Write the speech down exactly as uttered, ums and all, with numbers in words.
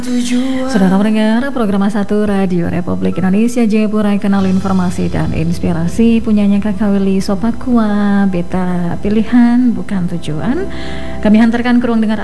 Saudara mendengar program satu Radio Republik Indonesia Jayapura, Kanal Informasi dan Inspirasi, punyanya Kakak Willy Sopakua, Beta Pilihan Bukan Tujuan. Kami hantarkan ke ruang dengar